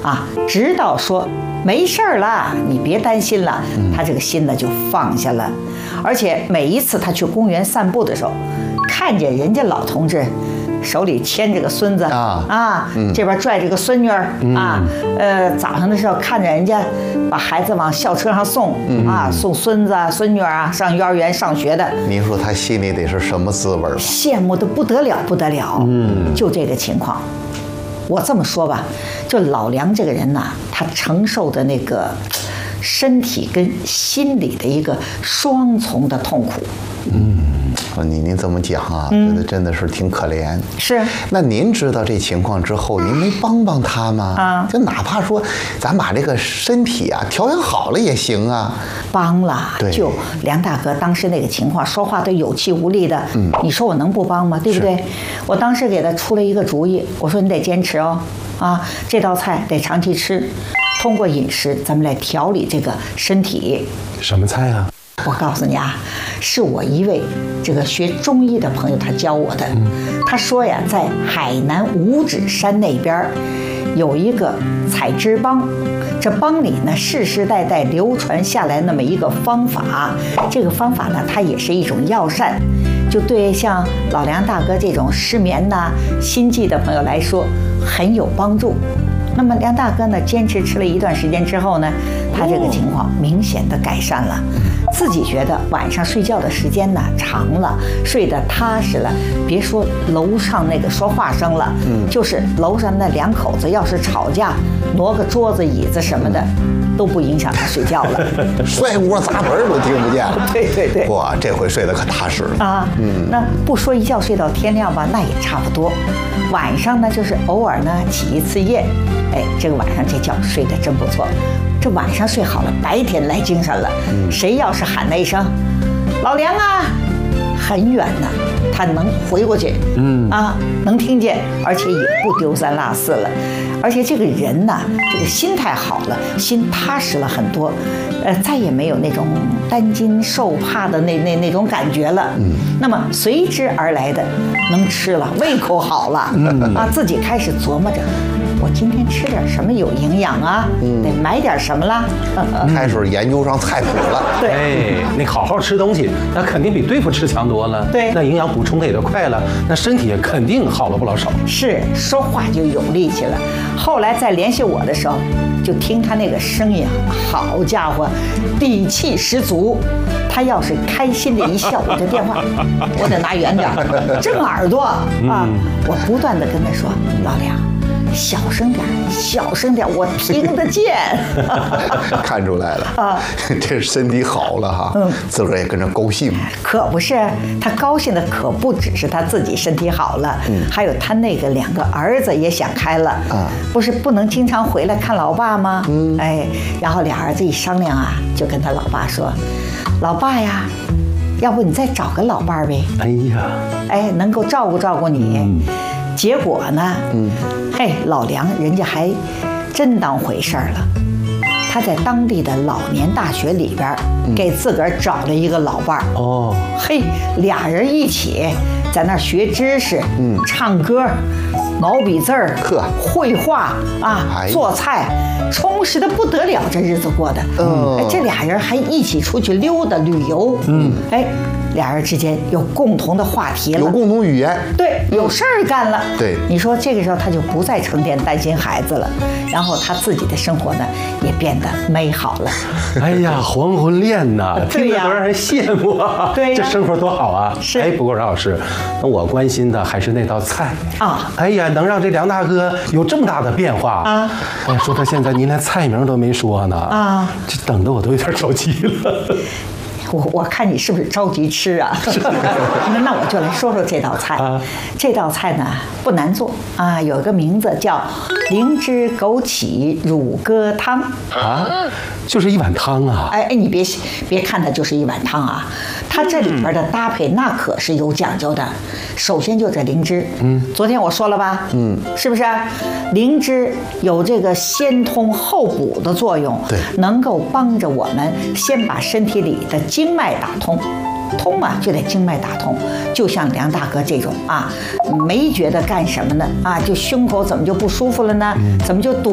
啊，直到说没事儿了，你别担心了，他这个心呢就放下了。而且每一次他去公园散步的时候，看见人家老同志手里牵着个孙子这边拽着个孙女儿早上的时候看着人家把孩子往校车上送送孙子孙女儿上幼儿园上学的， 您说他心里得是什么滋味吧？ 羡慕的不得了不得了。就这个情况，我这么说吧，就老梁这个人呐，他承受的那个身体跟心理的一个双重的痛苦。 您这么讲啊，觉得真的是挺可怜。 是。 那您知道这情况之后，您没帮帮他吗？就哪怕说咱把这个身体调养好了也行啊。 帮了。就梁大哥当时那个情况，说话都有气无力的。你说我能不帮吗？对不对？我当时给他出了一个主意，我说你得坚持哦，这道菜得长期吃，通过饮食咱们来调理这个身体。 什么菜啊？ 我告诉你啊，是我一位这个学中医的朋友他教我的。他说呀，在海南五指山那边有一个采脂帮，这帮里呢世世代代流传下来那么一个方法。这个方法呢，它也是一种药膳，就对像老梁大哥这种失眠心悸的朋友来说很有帮助。那么梁大哥呢，坚持吃了一段时间之后呢，他这个情况明显的改善了。自己觉得晚上睡觉的时间呢长了，睡得踏实了。别说楼上那个说话声了，就是楼上那两口子要是吵架，挪个桌子椅子什么的，都不影响他睡觉了。 摔锅砸盆都听不见了。 对。 哇，这回睡得可踏实了那不说一觉睡到天亮吧，那也差不多。晚上呢，就是偶尔呢起一次夜，这个晚上这觉睡得真不错。这晚上睡好了，白天来精神了。谁要是喊那一声“老梁啊”，很远呢，他能回过去，能听见，而且也不丢三落四了。而且这个人呢，这个心态好了，心踏实了很多，再也没有那种担惊受怕的那种感觉了。那么随之而来的，能吃了，胃口好了，自己开始琢磨着。我今天吃点什么有营养啊？得买点什么啦？ 开始研究上菜谱了。 对， 那好好吃东西，那肯定比对付吃强多了。 对， 那营养补充的也就快了，那身体也肯定好了不老少。 是，说话就有力气了。后来再联系我的时候，就听他那个声音，好家伙，底气十足。他要是开心的一笑，我这电话我得拿远点，正耳朵我不断的跟他说，老梁。小声点，小声点，我听得见。 看出来了这身体好了哈，自个儿也跟着高兴。 可不是，他高兴的可不只是他自己身体好了，还有他那个两个儿子也想开了不是不能经常回来看老爸吗？然后俩儿子一商量就跟他老爸说，老爸呀，要不你再找个老伴儿呗？能够照顾照顾你。结果呢，老梁人家还真当回事儿了。他在当地的老年大学里边给自个儿找了一个老伴儿。俩人一起在那儿学知识，唱歌，毛笔字儿，绘画做菜，充实的不得了。这日子过的，这俩人还一起出去溜达旅游。俩人之间有共同的话题了， 有共同语言， 对，有事儿干了。 对， 你说这个时候他就不再成天担心孩子了，然后他自己的生活呢也变得美好了。 黄昏恋呐，听着都让人羡慕啊！ 对呀， 这生活多好啊！ 是。 不过饶老师，那我关心的还是那道菜能让这梁大哥有这么大的变化说到现在您连菜名都没说呢这等得我都有点着急了。 我看你是不是着急吃啊？那我就来说说这道菜。这道菜呢不难做有一个名字叫灵芝枸杞乳鸽汤就是一碗汤啊！ 你别看它就是一碗汤它这里边的搭配那可是有讲究的。首先就这灵芝，昨天我说了吧，是不是？灵芝有这个先通后补的作用， 对， 能够帮着我们先把身体里的经脉打通。通就得经脉打通，就像梁大哥这种没觉得干什么呢就胸口怎么就不舒服了呢？怎么就堵